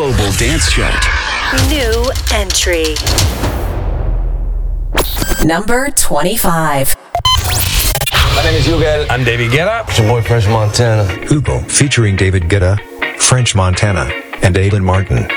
Global Dance Chart. New entry. Number 25. My name is Hugo. I'm David Guetta. It's your boy French Montana. Hugo featuring David Guetta, French Montana, and Aiden Martin.